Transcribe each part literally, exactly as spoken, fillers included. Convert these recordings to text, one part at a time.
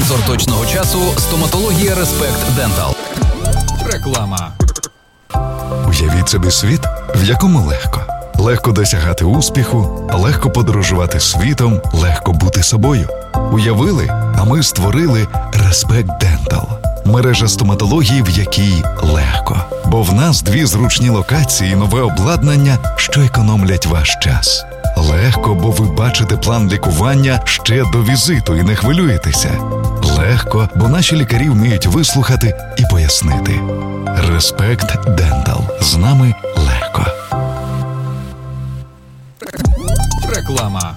Спонсор точного часу – стоматологія Респект Дентал. Реклама. Уявіть собі світ, в якому легко. Легко досягати успіху, легко подорожувати світом, легко бути собою. Уявили, а ми створили Респект Дентал. Мережа стоматології, в якій легко. Бо в нас дві зручні локації і нове обладнання, що економлять ваш час. Легко, бо ви бачите план лікування ще до візиту і не хвилюєтеся. Легко, бо наші лікарі вміють вислухати і пояснити. Респект Дентал. З нами легко. Реклама.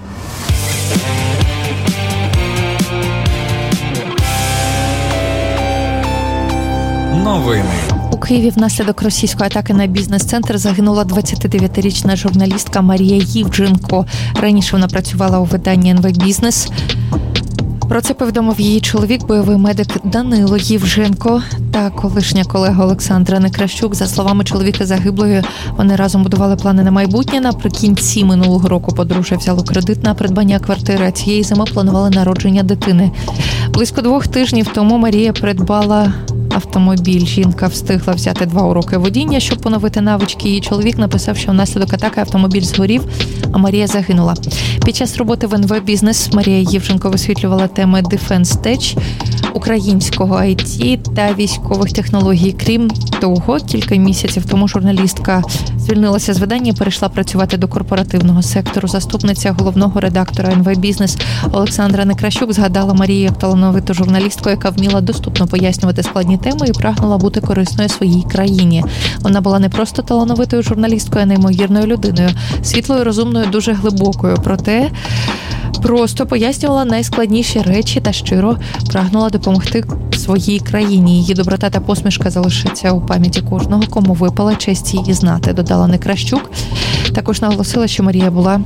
Новини. У Києві внаслідок російської атаки на бізнес-центр загинула двадцятидев'ятирічна журналістка Марія Євдженко. Раніше вона працювала у виданні ен ве Бізнес. Про це повідомив її чоловік, бойовий медик Данило Євженко та колишня колега Олександра Некращук. За словами чоловіка загиблої, вони разом будували плани на майбутнє. Наприкінці минулого року подружжя взяло кредит на придбання квартири, а цієї зими планували народження дитини. Близько двох тижнів тому Марія придбала автомобіль. Жінка встигла взяти два уроки водіння, щоб поновити навички. Її чоловік написав, що внаслідок атаки автомобіль згорів, а Марія загинула. Під час роботи в ен ве Бізнес Марія Євженко висвітлювала теми Defense Tech, українського ай ті та військових технологій. Крім того, кілька місяців тому журналістка звільнилася з видання і перейшла працювати до корпоративного сектору. Заступниця головного редактора ен ве Бізнес Олександра Некращук згадала Марію як талановиту журналістку, яка вміла доступно пояснювати складні теми і прагнула бути корисною своїй країні. Вона була не просто талановитою журналісткою, а неймовірною людиною, світлою, розумною, дуже глибокою. Проте просто пояснювала найскладніші речі та щиро прагнула допомогти своїй країні. Її доброта та посмішка залишиться у пам'яті кожного, кому випала честь її знати, додала Некращук. Також наголосила, що Марія була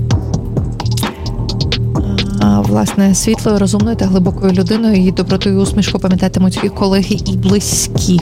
власне світлою, розумною та глибокою людиною. Її доброту і усмішку пам'ятатимуть і колеги, і близькі.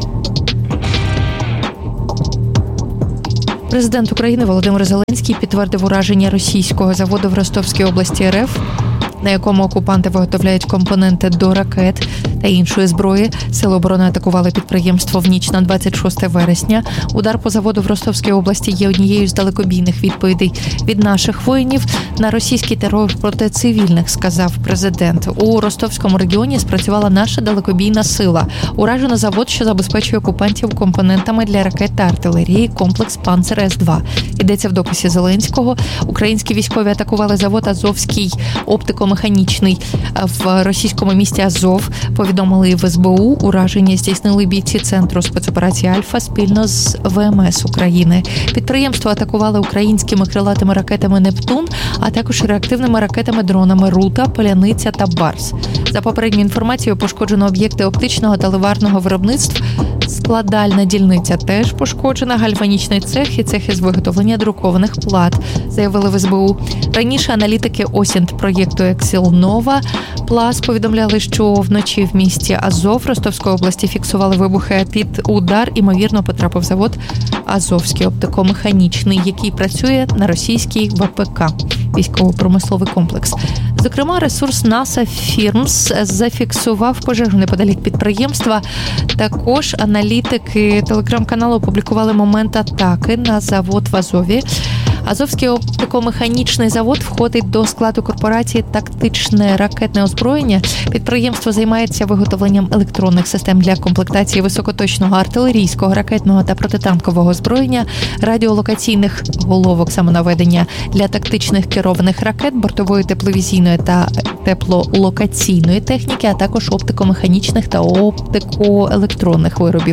Президент України Володимир Зеленський підтвердив ураження російського заводу в Ростовській області ер еф, на якому окупанти виготовляють компоненти до ракет та іншої зброї. Сили оборони атакували підприємство в ніч на двадцять шосте вересня. Удар по заводу в Ростовській області є однією з далекобійних відповідей від наших воїнів на російський терор проти цивільних, сказав президент. У Ростовському регіоні спрацювала наша далекобійна сила. Уражено завод, що забезпечує окупантів компонентами для ракет та артилерії, комплекс «Панцер ес два». Йдеться в дописі Зеленського. Українські військові атакували завод «Азовський оптико-механічний» в російському місті Азов. Повідомили в ес бе у. Ураження здійснили бійці Центру спецоперації «Альфа» спільно з ве ем ес України. Підприємство атакували українськими крилатими ракетами «Нептун», а також реактивними ракетами-дронами «Рута», «Поляниця» та «Барс». За попередньою інформацією, пошкоджено об'єкти оптичного та ливарного виробництв. Складальна дільниця теж пошкоджена, гальванічний цех і цех із виготовлення друкованих плат, заявили в ес бе у. Раніше аналітики Осінт проєкту Ексілнова Плас повідомляли, що вночі в місті Азов Ростовської області фіксували вибухи, а під удар, ймовірно, потрапив завод Азовський оптико-механічний, який працює на російській ве пе ка – військово-промисловий комплекс. Зокрема, ресурс NASA Firms зафіксував пожежу неподалік підприємства. Також аналітики телеграм-каналу опублікували момент атаки на завод в Азові. Азовський оптико-механічний завод входить до складу корпорації «Тактичне ракетне озброєння». Підприємство займається виготовленням електронних систем для комплектації високоточного артилерійського, ракетного та протитанкового озброєння, радіолокаційних головок самонаведення для тактичних керованих ракет, бортової тепловізійної та теплолокаційної техніки, а також оптико-механічних та оптико-електронних виробів.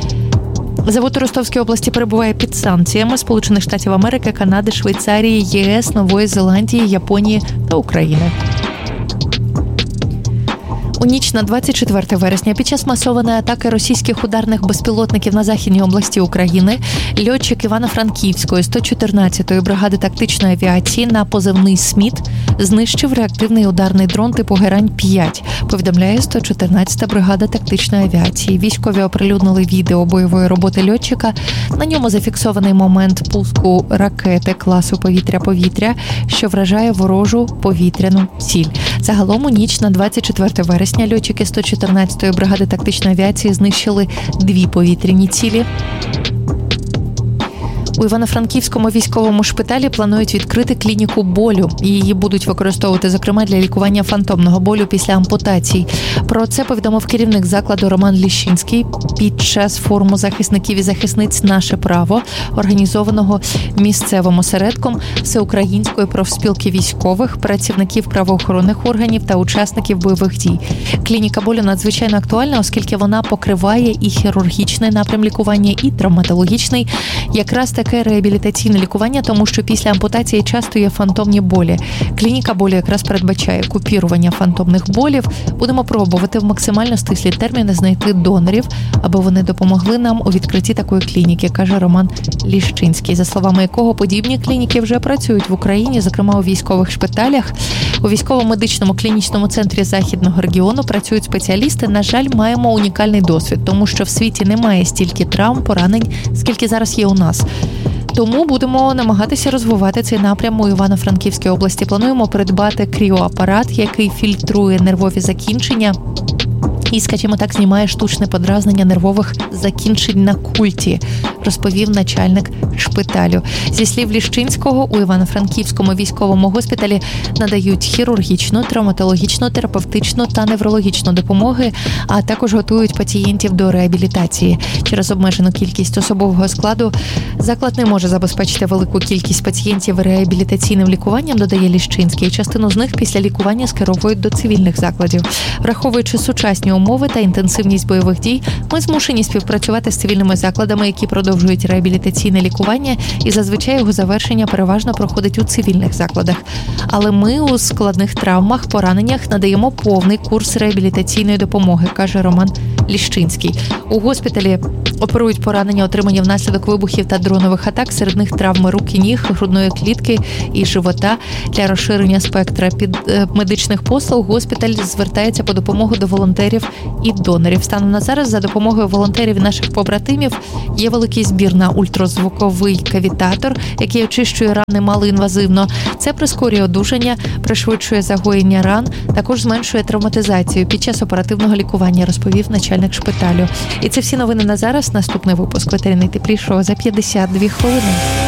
Завод у Ростовській області перебуває під санкціями Сполучених Штатів Америки, Канади, Швейцарії, є ес, Нової Зеландії, Японії та України. У ніч на двадцять четверте вересня під час масованої атаки російських ударних безпілотників на Західній області України льотчик Івано-Франківської сто чотирнадцятої бригади тактичної авіації на позивний «Сміт» знищив реактивний ударний дрон типу Герань п'ять, повідомляє сто чотирнадцята бригада тактичної авіації. Військові оприлюднили відео бойової роботи льотчика. На ньому зафіксований момент пуску ракети класу повітря-повітря, що вражає ворожу повітряну ціль. Загалом у ніч на двадцять четверте вересня льотчики сто чотирнадцятої бригади тактичної авіації знищили дві повітряні цілі. У Івано-Франківському військовому шпиталі планують відкрити клініку болю. Її будуть використовувати, зокрема, для лікування фантомного болю після ампутацій. Про це повідомив керівник закладу Роман Ліщинський під час форуму захисників і захисниць «Наше право», організованого місцевим осередком Всеукраїнської профспілки військових, працівників правоохоронних органів та учасників бойових дій. Клініка болю надзвичайно актуальна, оскільки вона покриває і хірургічний напрям лікування, і травматологічний. Якраз таке реабілітаційне лікування, тому що після ампутації часто є фантомні болі. Клініка болю якраз передбачає купірування фантомних болів. Будемо пробувати в максимально стислі терміни знайти донорів, аби вони допомогли нам у відкритті такої клініки, каже Роман Ліщинський, за словами якого подібні клініки вже працюють в Україні, зокрема у військових шпиталях. У військово-медичному клінічному центрі Західного регіону працюють спеціалісти. На жаль, маємо унікальний досвід, тому що в світі немає стільки травм, поранень, скільки зараз є у нас. Тому будемо намагатися розвивати цей напрям у Івано-Франківській області. Плануємо придбати кріоапарат, який фільтрує нервові закінчення і, скажімо так, знімає штучне подразнення нервових закінчень на культі, розповів начальник шпиталю. Зі слів Ліщинського, у Івано-Франківському військовому госпіталі надають хірургічну, травматологічну, терапевтичну та неврологічну допомоги, а також готують пацієнтів до реабілітації. Через обмежену кількість особового складу заклад не може забезпечити велику кількість пацієнтів реабілітаційним лікуванням, додає Ліщинський. Частину з них після лікування скеровують до цивільних закладів. Враховуючи сучасні умови та інтенсивність бойових дій, ми змушені співпрацювати з цивільними закладами, які продовжують реабілітаційне лікування, і зазвичай його завершення переважно проходить у цивільних закладах. Але ми у складних травмах, пораненнях надаємо повний курс реабілітаційної допомоги, каже Роман Ліщинський. У госпіталі оперують поранення, отримані внаслідок вибухів та дронових атак, серед них травми рук і ніг, грудної клітки і живота. Для розширення спектра під медичних послуг госпіталь звертається по допомогу до волонтерів і донорів. Станом на зараз за допомогою волонтерів і наших побратимів є великий збір на ультразвуковий кавітатор, який очищує рани малоінвазивно. Це прискорює одужання, пришвидшує загоєння ран, також зменшує травматизацію під час оперативного лікування, розповів начальник шпиталю. І це всі новини на зараз. Наступний випуск «Ветері найтеплішого» за п'ятдесят дві хвилини.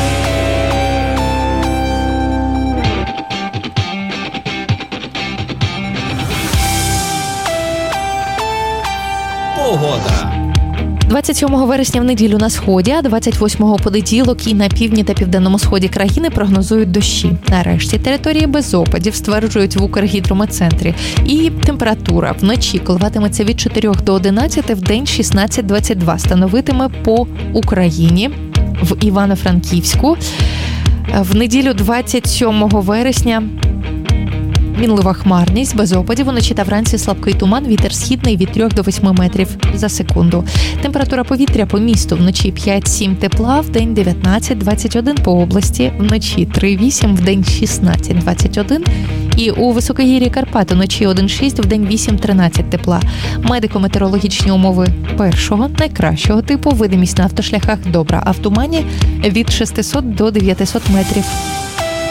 Погода. двадцять сьомого вересня в неділю на сході, а двадцять восьмого понеділок і на півдні та південному сході країни прогнозують дощі. На решті території без опадів, стверджують в Укргідрометцентрі. І температура вночі коливатиметься від чотирьох до одинадцяти, вдень шістнадцять двадцять два. Становитиме по Україні, в Івано-Франківську. В неділю двадцять сьомого вересня мінлива хмарність, без опадів, уночі та вранці слабкий туман, вітер східний від трьох до восьми метрів за секунду. Температура повітря по місту вночі п'ять-сім тепла, вдень дев'ятнадцять двадцять один по області, вночі три-вісім, вдень шістнадцять двадцять один. І у високогір'ї Карпат уночі один-шість, вдень вісім-тринадцять тепла. Медико-метеорологічні умови першого, найкращого типу, видимість на автошляхах добра, а в тумані від шістсот до дев'ятисот метрів.